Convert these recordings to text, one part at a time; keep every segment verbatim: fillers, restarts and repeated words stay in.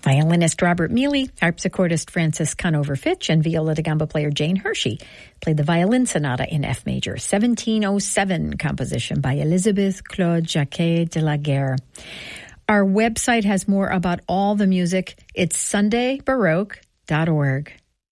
Violinist Robert Mealy, harpsichordist Francis Conover-Fitch, and viola da gamba player Jane Hershey played the Violin Sonata in F major, seventeen oh seven composition by Elizabeth Claude Jacquet de la Guerre. Our website has more about all the music. It's sunday baroque dot org.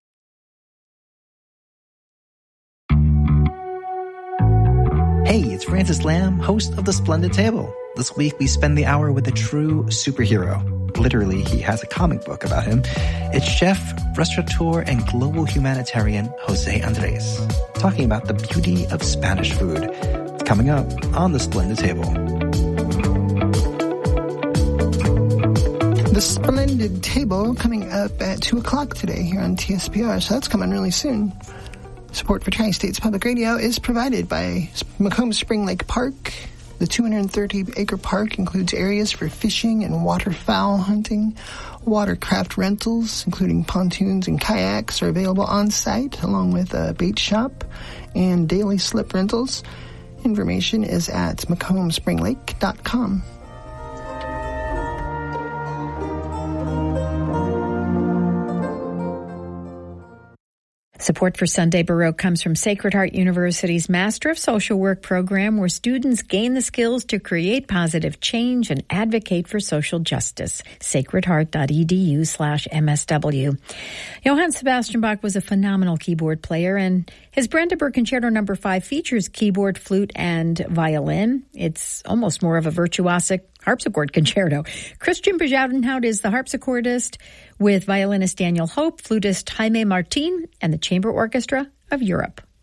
Hey, it's Francis Lamb, host of The Splendid Table. This week we spend the hour with a true superhero. Literally, he has a comic book about him. It's chef, restaurateur, and global humanitarian Jose Andres, talking about the beauty of Spanish food. It's coming up on The Splendid Table. The Splendid Table coming up at two o'clock today here on T S P R, so that's coming really soon. Support for Tri-States Public Radio is provided by Macomb Spring Lake Park. The two hundred thirty acre park includes areas for fishing and waterfowl hunting. Watercraft rentals, including pontoons and kayaks, are available on site, along with a bait shop and daily slip rentals. Information is at macomb spring lake dot com. Support for Sunday Baroque comes from Sacred Heart University's Master of Social Work program, where students gain the skills to create positive change and advocate for social justice. sacredheart.edu slash MSW. Johann Sebastian Bach was a phenomenal keyboard player, and his Brandenburg Concerto number five features keyboard, flute, and violin. It's almost more of a virtuosic harpsichord concerto. Christian Bezuidenhout is the harpsichordist, with violinist Daniel Hope, flutist Jaime Martin, and the Chamber Orchestra of Europe.